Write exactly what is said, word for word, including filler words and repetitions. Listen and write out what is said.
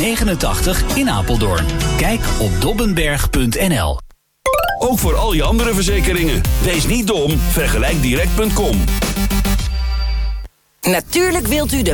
negenentachtig in Apeldoorn. Kijk op dobbenberg punt n l. Ook voor al je andere verzekeringen. Wees niet dom, vergelijk direct punt com. Natuurlijk wilt u de